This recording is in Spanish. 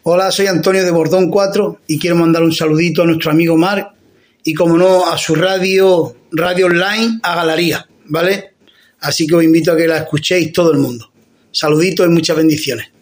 Hola, soy Antonio de Bordón 4 y quiero mandar un saludito a nuestro amigo Marc y, como no, a su radio online, a Galería, ¿vale? Así que os invito a que la escuchéis todo el mundo. Saluditos y muchas bendiciones.